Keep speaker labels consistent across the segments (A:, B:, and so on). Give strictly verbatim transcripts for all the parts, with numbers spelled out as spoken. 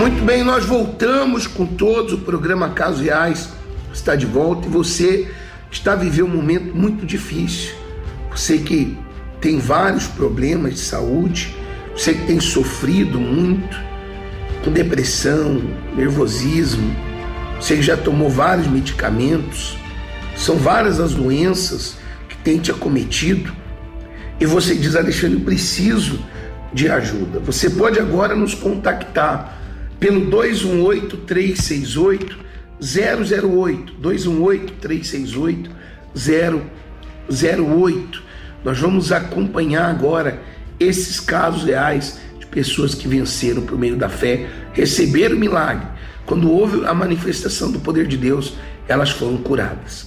A: Muito bem, nós voltamos com todos, o programa Casos Reais está de volta e você está vivendo um momento muito difícil. Você que tem vários problemas de saúde, você que tem sofrido muito, com depressão, nervosismo, você que já tomou vários medicamentos, são várias as doenças que têm te acometido e você diz: Alexandre, eu preciso de ajuda. Você pode agora nos contactar pelo dois um oito, três seis oito, zero zero oito, dois um oito, três seis oito, zero zero oito. Nós vamos acompanhar agora esses casos reais de pessoas que venceram por meio da fé, receberam o milagre. Quando houve a manifestação do poder de Deus, elas foram curadas.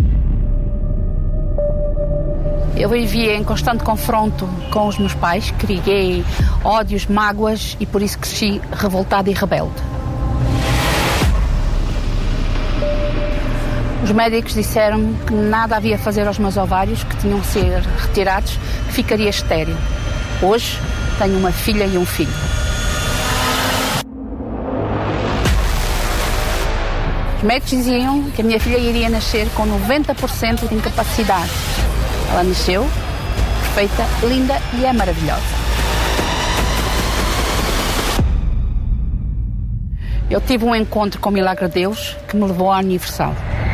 B: Eu vivia em constante confronto com os meus pais, criei ódios, mágoas e por isso cresci revoltada e rebelde. Os médicos disseram que nada havia a fazer aos meus ovários, que tinham de ser retirados, que ficaria estéril. Hoje tenho uma filha e um filho. Os médicos diziam que a minha filha iria nascer com noventa por cento de incapacidade. Ela nasceu perfeita, linda e é maravilhosa. Eu tive um encontro com o milagre de Deus que me levou à Universal.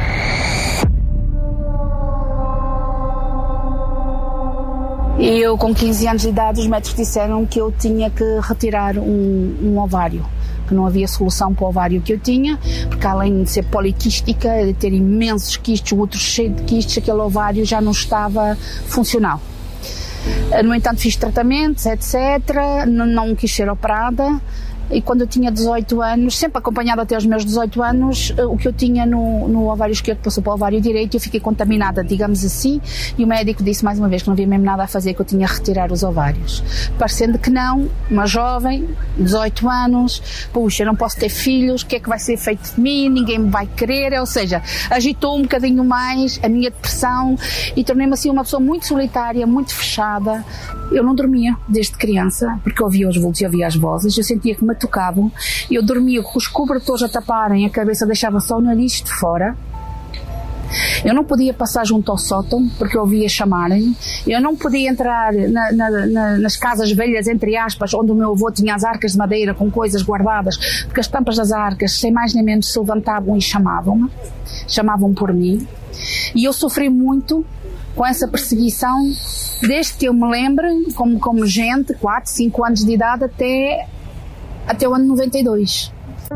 B: E eu, com quinze anos de idade, os médicos disseram que eu tinha que retirar um, um ovário, que não havia solução para o ovário que eu tinha, porque além de ser poliquística, de ter imensos quistes, o outro cheio de quistes, aquele ovário já não estava funcional. No entanto, fiz tratamentos, etcétera, não, não quis ser operada. E quando eu tinha dezoito anos, sempre acompanhada até aos meus dezoito anos, o que eu tinha no, no ovário esquerdo passou para o ovário direito e eu fiquei contaminada, digamos assim, e o médico disse mais uma vez que não havia mesmo nada a fazer, que eu tinha a retirar os ovários. Parecendo que não, uma jovem, dezoito anos, puxa, eu não posso ter filhos, o que é que vai ser feito de mim, ninguém me vai querer, ou seja, agitou um bocadinho mais a minha depressão e tornei-me assim uma pessoa muito solitária, muito fechada. Eu não dormia desde criança, porque eu ouvia os vultos e ouvia as vozes, eu sentia que me tocavam, eu dormia com os cobertores a taparem a cabeça, deixava só o nariz de fora. Eu não podia passar junto ao sótão, porque eu ouvia chamarem. Eu não podia entrar na, na, na, nas casas velhas, entre aspas, onde o meu avô tinha as arcas de madeira com coisas guardadas, porque as tampas das arcas, sem mais nem menos, se levantavam e chamavam-me, chamavam por mim. E eu sofri muito com essa perseguição, desde que eu me lembro, como, como gente, quatro, cinco anos de idade, até, até o ano noventa e dois.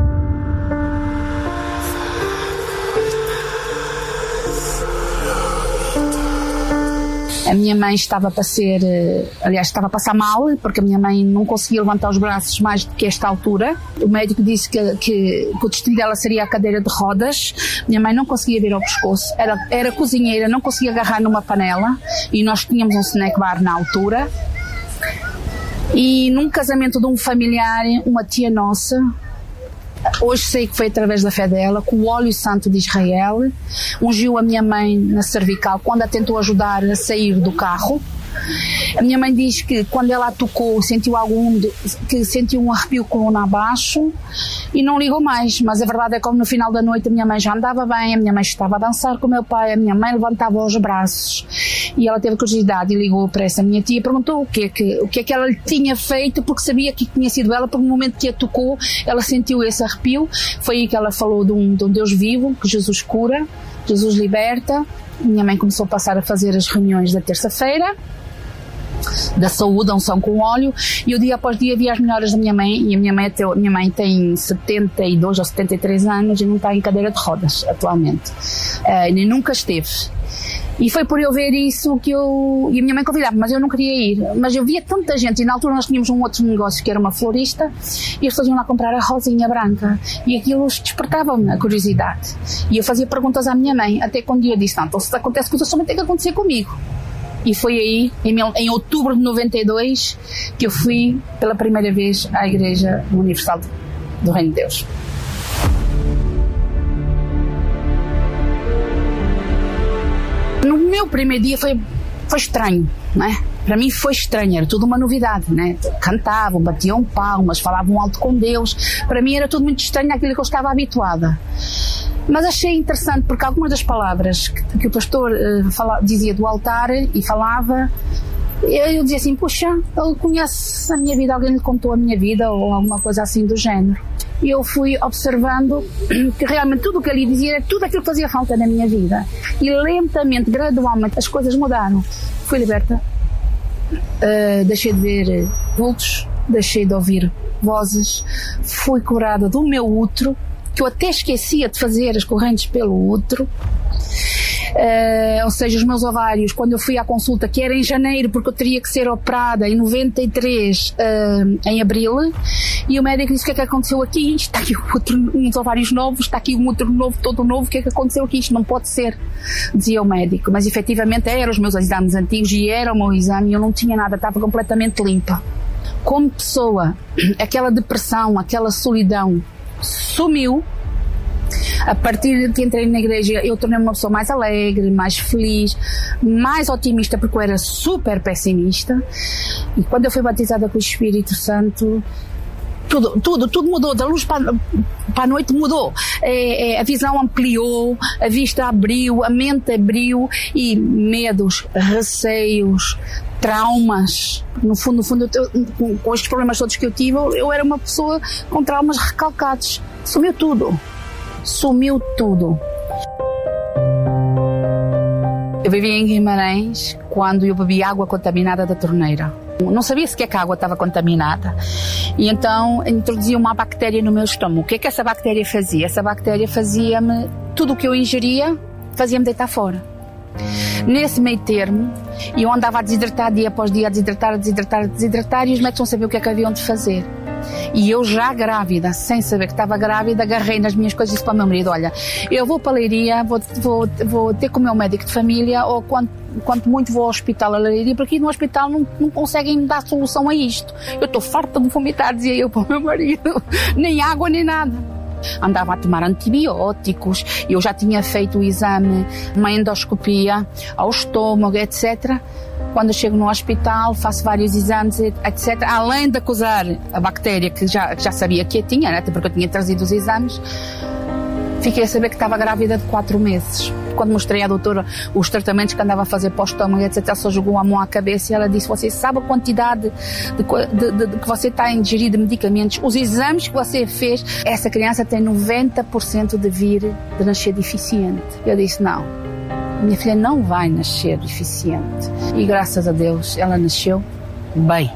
B: A minha mãe estava para ser, aliás, estava a passar mal, porque a minha mãe não conseguia levantar os braços mais do que esta altura. O médico disse que, que, que o destino dela seria a cadeira de rodas. Minha mãe não conseguia vir ao pescoço, era, era cozinheira, não conseguia agarrar numa panela, e nós tínhamos um snack bar na altura. E num casamento de um familiar, uma tia nossa, hoje sei que foi através da fé dela, com o óleo santo de Israel, ungiu a minha mãe na cervical quando a tentou ajudar a sair do carro. A minha mãe diz que quando ela a tocou, sentiu algum de, que sentiu um arrepio coluna abaixo e não ligou mais, mas a verdade é que como no final da noite a minha mãe já andava bem, a minha mãe estava a dançar com o meu pai, a minha mãe levantava os braços e ela teve curiosidade e ligou para essa minha tia e perguntou o que é que, o que é que ela lhe tinha feito, porque sabia que tinha sido ela, porque no momento que a tocou ela sentiu esse arrepio. Foi aí que ela falou de um, de um Deus vivo, que Jesus cura, Jesus liberta. A minha mãe começou a passar a fazer as reuniões da terça-feira da saúde, a unção com óleo, e o dia após dia via as melhoras da minha mãe, e a minha mãe, até, a minha mãe tem setenta e dois ou setenta e três anos e não está em cadeira de rodas atualmente, uh, nem nunca esteve. E foi por eu ver isso que eu... E a minha mãe convidava, mas eu não queria ir. Mas eu via tanta gente, e na altura nós tínhamos um outro negócio que era uma florista, e eles faziam lá comprar a rosinha branca, e aquilo despertava-me a curiosidade. E eu fazia perguntas à minha mãe, até quando eu disse, não, então se acontece coisa, somente tem que acontecer comigo. E foi aí, em, em outubro de noventa e dois, que eu fui pela primeira vez à Igreja Universal do Reino de Deus. No meu primeiro dia foi, foi estranho, não é? Para mim foi estranho, era tudo uma novidade, né? Cantavam, batiam palmas, falavam alto com Deus. Para mim era tudo muito estranho àquilo que eu estava habituada. Mas achei interessante porque algumas das palavras que, que o pastor uh, fala, dizia do altar e falava, eu, eu dizia assim, puxa, ele conhece a minha vida, alguém lhe contou a minha vida ou alguma coisa assim do género. E eu fui observando que realmente tudo o que ele dizia era tudo aquilo que fazia falta na minha vida. E lentamente, gradualmente, as coisas mudaram. Fui liberta. Uh, deixei de ver vultos, deixei de ouvir vozes, fui curada do meu útero, que eu até esquecia de fazer as correntes pelo útero. Uh, ou seja, os meus ovários, quando eu fui à consulta, que era em janeiro, porque eu teria que ser operada em noventa e três, uh, em abril, e o médico disse: o que é que aconteceu aqui? Está aqui outro, uns ovários novos, está aqui um outro novo, todo novo, o que é que aconteceu aqui? Isto não pode ser, dizia o médico. Mas efetivamente eram os meus exames antigos e era o meu exame e eu não tinha nada, estava completamente limpa. Como pessoa, aquela depressão, aquela solidão sumiu. A partir de que entrei na igreja, eu tornei-me uma pessoa mais alegre, mais feliz, mais otimista, porque eu era super pessimista. E quando eu fui batizada com o Espírito Santo, tudo, tudo, tudo mudou, da luz para, para a noite mudou. É, é, a visão ampliou, a vista abriu, a mente abriu, e medos, receios, traumas, no fundo, no fundo eu, com, com estes problemas todos que eu tive, eu era uma pessoa com traumas recalcados. Sumiu tudo. Sumiu tudo. Eu vivia em Guimarães quando eu bebi água contaminada da torneira. Não sabia sequer que a água estava contaminada. E então introduzia uma bactéria no meu estômago. O que é que essa bactéria fazia? Essa bactéria fazia-me, tudo o que eu ingeria, fazia-me deitar fora. Nesse meio termo, eu andava a desidratar dia após dia, a desidratar, a desidratar, a desidratar, e os médicos não sabiam o que é que haviam de fazer. E eu já grávida, sem saber que estava grávida, agarrei nas minhas coisas e disse para o meu marido: olha, eu vou para a Leiria, vou, vou, vou ter com o meu médico de família, ou quanto, quanto muito vou ao hospital a Leiria, porque aqui no hospital não, não conseguem dar solução a isto. Eu estou farta de vomitar, dizia eu para o meu marido, nem água nem nada. Andava a tomar antibióticos, eu já tinha feito o exame, uma endoscopia ao estômago, etcétera. Quando eu chego no hospital, faço vários exames, etcétera. Além de acusar a bactéria que já, que já sabia que eu tinha, né? Até porque eu tinha trazido os exames, fiquei a saber que estava grávida de quatro meses. Quando mostrei à doutora os tratamentos que andava a fazer para o estômago, etcétera, ela só jogou a mão à cabeça e ela disse: você sabe a quantidade de, de, de, de que você está a ingerir de medicamentos, os exames que você fez, essa criança tem noventa por cento de vir de nascer deficiente. Eu disse: não, minha filha não vai nascer deficiente. E graças a Deus ela nasceu bem.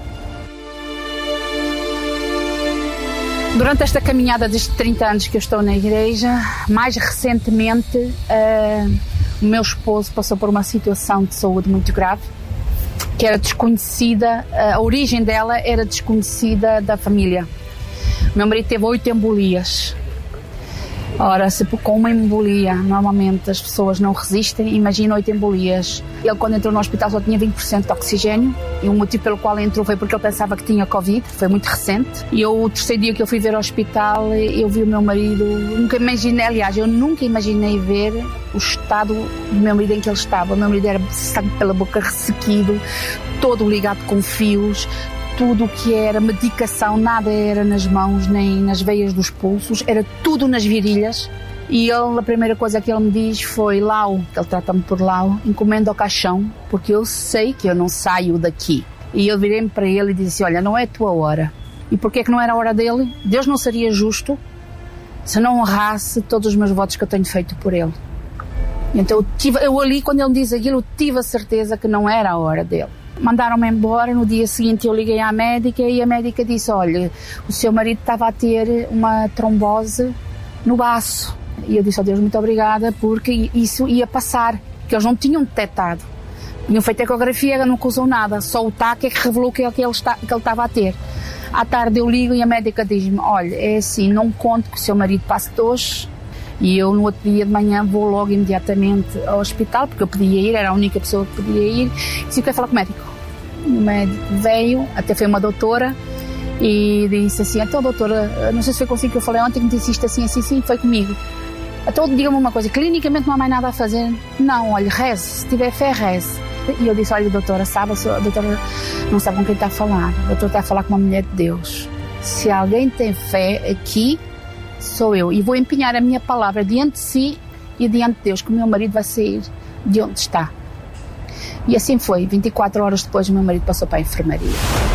B: Durante esta caminhada destes trinta anos que eu estou na igreja, mais recentemente, uh, o meu esposo passou por uma situação de saúde muito grave, que era desconhecida, a origem dela era desconhecida da família. O meu marido teve oito embolias. Ora, se com uma embolia, normalmente as pessoas não resistem, imagina oito embolias. Ele, quando entrou no hospital, só tinha vinte por cento de oxigênio, e o motivo pelo qual entrou foi porque ele pensava que tinha Covid, foi muito recente. E eu, o terceiro dia que eu fui ver ao hospital, eu vi o meu marido, nunca imaginei, aliás, eu nunca imaginei ver o estado do meu marido em que ele estava. O meu marido era sangue pela boca, ressequido, todo ligado com fios, tudo o que era medicação, nada era nas mãos nem nas veias dos pulsos, era tudo nas virilhas. E ele, a primeira coisa que ele me diz foi: Lau, que ele trata-me por Lau, encomenda ao caixão, porque eu sei que eu não saio daqui. E eu virei-me para ele e disse: olha, não é a tua hora. E porquê que não era a hora dele? Deus não seria justo se não honrasse todos os meus votos que eu tenho feito por ele. Então eu, tive, eu ali, quando ele me diz aquilo, eu tive a certeza que não era a hora dele. Mandaram-me embora. No dia seguinte eu liguei à médica e a médica disse: olha, o seu marido estava a ter uma trombose no baço. E eu disse: ó oh Deus, muito obrigada, porque isso ia passar, que eles não tinham detectado. Tinham feito ecografia, não acusou nada, só o T A C é que revelou que, que, ele está, que ele estava a ter. À tarde eu ligo e a médica diz-me: olha, é assim, não conto que o seu marido passe de hoje. E eu no outro dia de manhã vou logo imediatamente ao hospital, porque eu podia ir, era a única pessoa que podia ir. E disse: quero falar com o médico. O médico veio, até foi uma doutora, e disse assim: então doutora, não sei se foi consigo que eu falei ontem, que me disse isto assim, assim, assim, foi comigo. Então diga-me uma coisa, clinicamente não há mais nada a fazer? Não, olha, reze, se tiver fé, reze. e eu disse, olha, doutora, sabe, a doutora não sabe com quem está a falar. A doutora está a falar com uma mulher de Deus. Se alguém tem fé aqui, sou eu. E vou empenhar a minha palavra diante de si e diante de Deus, que o meu marido vai sair de onde está. E assim foi. vinte e quatro horas depois, o meu marido passou para a enfermaria.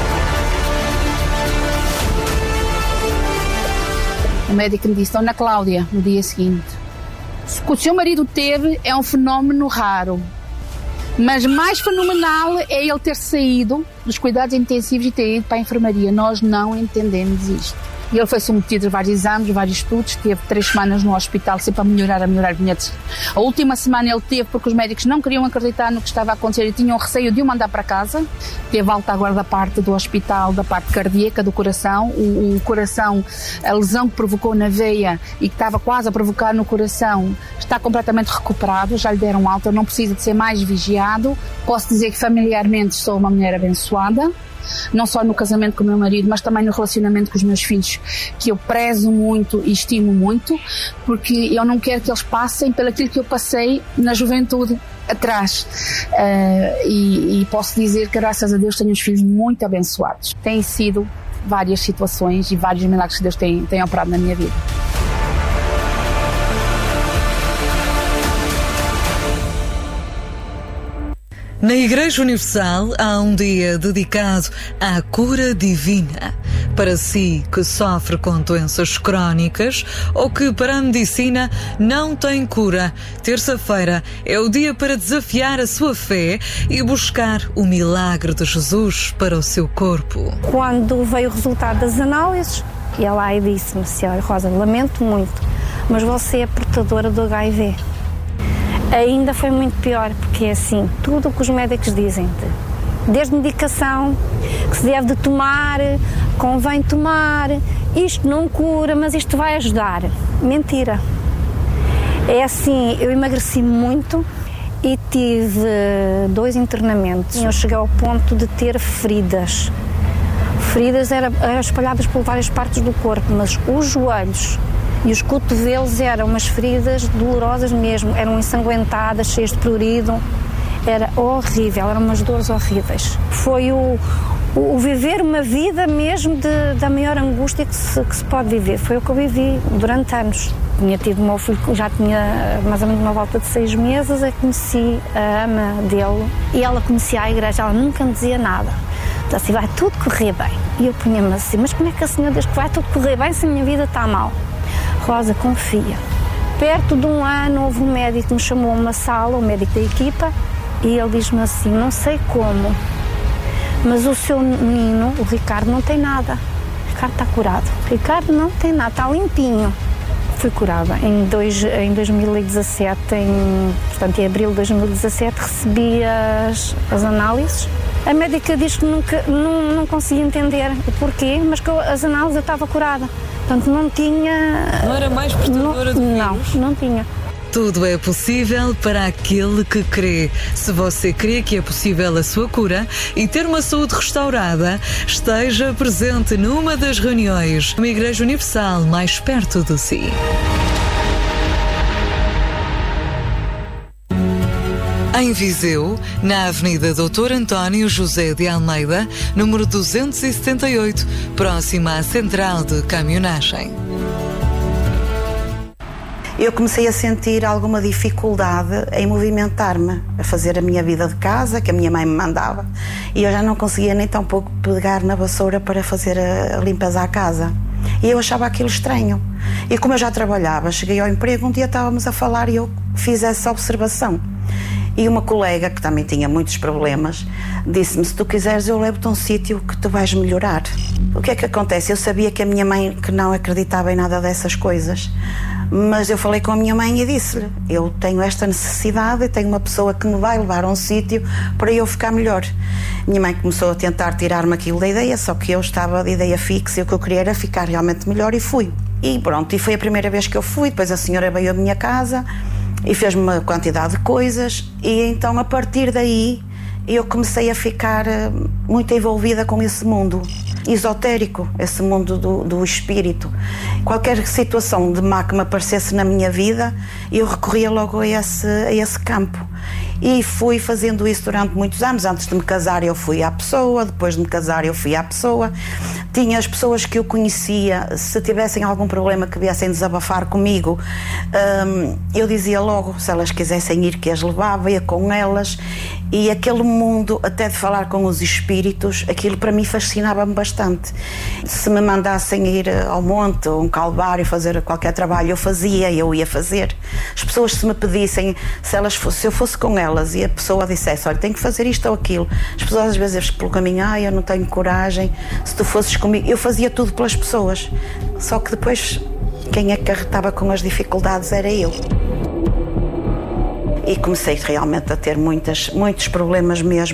B: O médico me disse, Dona Cláudia, no dia seguinte, o que o seu marido teve é um fenómeno raro, mas mais fenomenal é ele ter saído dos cuidados intensivos e ter ido para a enfermaria. Nós não entendemos isto. E ele foi submetido a vários exames, vários estudos, teve três semanas no hospital, sempre a melhorar, a melhorar. A última semana ele teve, porque os médicos não queriam acreditar no que estava a acontecer e tinham receio de o mandar para casa. Teve alta agora da parte do hospital, da parte cardíaca, do coração. O, o coração, a lesão que provocou na veia e que estava quase a provocar no coração, está completamente recuperado, já lhe deram alta, não precisa de ser mais vigiado. Posso dizer que familiarmente sou uma mulher abençoada. Não só no casamento com o meu marido, mas também no relacionamento com os meus filhos, que eu prezo muito e estimo muito, porque eu não quero que eles passem pelo aquilo que eu passei na juventude atrás. Uh, e, e posso dizer que, graças a Deus, tenho uns filhos muito abençoados. Têm sido várias situações e vários milagres que Deus tem, tem operado na minha vida.
C: Na Igreja Universal há um dia dedicado à cura divina. Para si que sofre com doenças crónicas ou que para a medicina não tem cura, terça-feira é o dia para desafiar a sua fé e buscar o milagre de Jesus para o seu corpo.
D: Quando veio o resultado das análises, ela lá e disse-me, senhora Rosa, lamento muito, mas você é portadora do H I V. Ainda foi muito pior, porque é assim, tudo o que os médicos dizem, desde medicação, que se deve de tomar, convém tomar, isto não cura, mas isto vai ajudar. Mentira. É assim, eu emagreci muito e tive dois internamentos. Eu cheguei ao ponto de ter feridas. Feridas eram espalhadas por várias partes do corpo, mas os joelhos e os cotovelos eram umas feridas dolorosas mesmo, eram ensanguentadas, cheias de prurido, era horrível, eram umas dores horríveis. Foi o, o, o viver uma vida mesmo de, da maior angústia que se, que se pode viver, foi o que eu vivi durante anos. Tinha tido o meu filho, já tinha mais ou menos uma volta de seis meses, eu conheci a ama dele e ela conhecia a igreja, ela nunca me dizia nada. Então, assim, vai tudo correr bem. E eu punha-me assim, mas como é que a senhora diz que vai tudo correr bem se a minha vida está mal? Rosa, confia. Perto de um ano houve um médico que me chamou a uma sala, o médico da equipa, e ele diz-me assim, não sei como, mas o seu menino, o Ricardo, não tem nada. O Ricardo está curado. O Ricardo não tem nada, está limpinho. Fui curada. Em, dois, em dois mil e dezassete, em, portanto em abril de dois mil e dezassete, recebi as, as análises. A médica diz que nunca, não, não conseguia entender o porquê, mas que eu, as análises eu estava curada. Portanto, não tinha...
C: Não era mais portadora do vírus?
D: Não, não tinha.
C: Tudo é possível para aquele que crê. Se você crê que é possível a sua cura e ter uma saúde restaurada, esteja presente numa das reuniões da Igreja Universal mais perto de si. Em Viseu, na Avenida doutor António José de Almeida, número duzentos e setenta e oito, próxima à Central de Caminhonagem.
E: Eu comecei a sentir alguma dificuldade em movimentar-me, a fazer a minha vida de casa, que a minha mãe me mandava, e eu já não conseguia nem tão pouco pegar na vassoura para fazer a limpeza à casa. E eu achava aquilo estranho. E como eu já trabalhava, cheguei ao emprego, um dia estávamos a falar e eu fiz essa observação. E uma colega, que também tinha muitos problemas, disse-me, se tu quiseres eu levo-te a um sítio que tu vais melhorar. O que é que acontece? Eu sabia que a minha mãe que não acreditava em nada dessas coisas, mas eu falei com a minha mãe e disse-lhe, eu tenho esta necessidade e tenho uma pessoa que me vai levar a um sítio para eu ficar melhor. Minha mãe começou a tentar tirar-me aquilo da ideia, só que eu estava de ideia fixa e o que eu queria era ficar realmente melhor e fui. E pronto, e foi a primeira vez que eu fui, depois a senhora veio à minha casa e fez-me uma quantidade de coisas e então a partir daí eu comecei a ficar muito envolvida com esse mundo esotérico, esse mundo do, do espírito. Qualquer situação de má que me aparecesse na minha vida, eu recorria logo a esse, a esse campo. E fui fazendo isso durante muitos anos. Antes de me casar eu fui à pessoa, depois de me casar eu fui à pessoa. Tinha as pessoas que eu conhecia, se tivessem algum problema que viessem desabafar comigo, hum, eu dizia logo, se elas quisessem ir, que as levava, ia com elas. E aquele mundo, até de falar com os espíritos, aquilo para mim fascinava-me bastante. Se me mandassem ir ao monte, ou um calvário, fazer qualquer trabalho, eu fazia, eu ia fazer. As pessoas, se me pedissem, se, elas fosse, se eu fosse com elas e a pessoa dissesse, olha, tenho que fazer isto ou aquilo, as pessoas às vezes pelo caminho, ah, eu não tenho coragem, se tu fosses comigo, eu fazia tudo pelas pessoas. Só que depois, quem acarretava com as dificuldades era eu. E comecei realmente a ter muitas, muitos problemas mesmo.